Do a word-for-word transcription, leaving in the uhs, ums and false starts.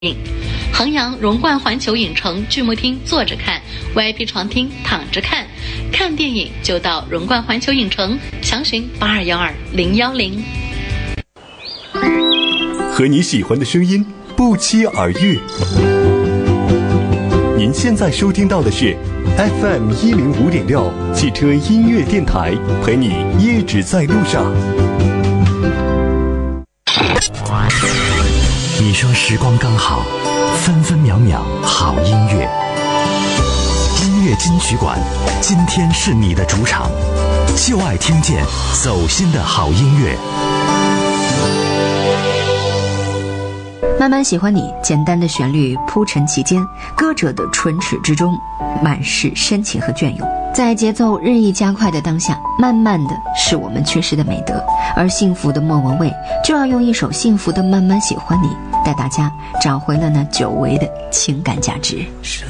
衡阳荣冠环球影城剧目厅坐着看， V I P 床厅躺着看，看电影就到荣冠环球影城，详询八二幺二零幺零。 和你喜欢的声音不期而遇。您现在收听到的是 F M 一零五点六汽车音乐电台，陪你一直在路上。 你说时光刚好，分分秒秒好音乐。音乐金曲馆，今天是你的主场，就爱听见走心的好音乐。 慢慢喜欢你，简单的旋律铺陈其间，歌者的唇齿之中满是深情和隽永。在节奏日益加快的当下，慢慢的是我们缺失的美德，而幸福的莫文蔚就要用一首幸福的慢慢喜欢你，带大家找回了那久违的情感价值。 深